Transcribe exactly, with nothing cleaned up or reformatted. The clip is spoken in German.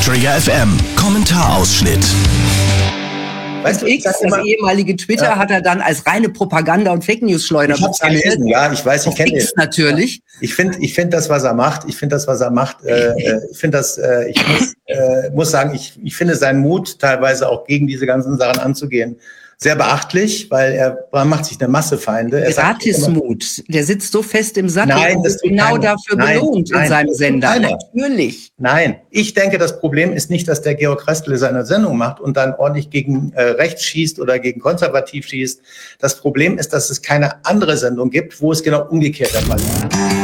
Trigger F M, Kommentarausschnitt. Weißt du, X, das immer, ehemalige Twitter, ja. hat er dann als reine Propaganda- und Fake-News-Schleuder bezeichnet. Ich hab's gelesen, ja, ich weiß, ich kenne es natürlich. Ja. Ich finde, ich finde das, was er macht, ich finde das, was er macht, äh, ich finde das, äh, ich muss, äh, muss sagen, ich, ich finde seinen Mut, teilweise auch gegen diese ganzen Sachen anzugehen, sehr beachtlich, weil er, er macht sich eine Masse Feinde. Gratismut, der sitzt so fest im Sattel nein, und das wird genau keiner. dafür nein, belohnt nein, in seinem Sender. Natürlich. Nein, ich denke, das Problem ist nicht, dass der Georg Restle seine Sendung macht und dann ordentlich gegen äh, rechts schießt oder gegen konservativ schießt. Das Problem ist, dass es keine andere Sendung gibt, wo es genau umgekehrt der Fall ist.